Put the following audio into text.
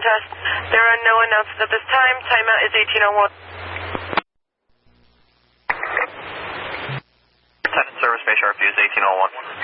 test. There are no announcements at this time. Timeout is 1801. Service base RFU is 1801.